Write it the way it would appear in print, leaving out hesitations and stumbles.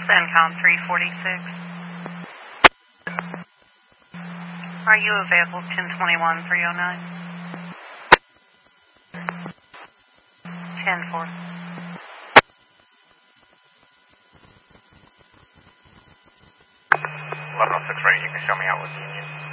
CENTCOM 346. Are you available 1021 309? 10-4. 1106 ready, you can show me out with the Union.